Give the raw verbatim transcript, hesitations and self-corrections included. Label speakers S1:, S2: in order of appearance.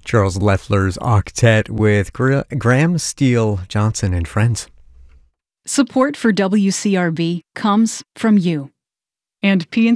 S1: Charles Leffler's octet with Gra- Graham Steele Johnson and friends.
S2: Support for W C R B comes from you and P N